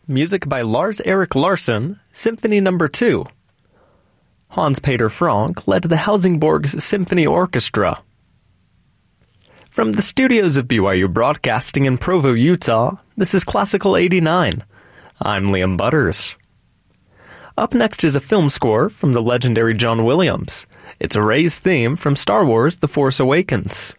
music by Lars-Erik Larsson, Symphony No. 2. Hans-Peter Frank led the Helsingborg's Symphony Orchestra. From the studios of BYU Broadcasting in Provo, Utah, this is Classical 89. I'm Liam Butters. Up next is a film score from the legendary John Williams. It's Rey's theme from Star Wars The Force Awakens.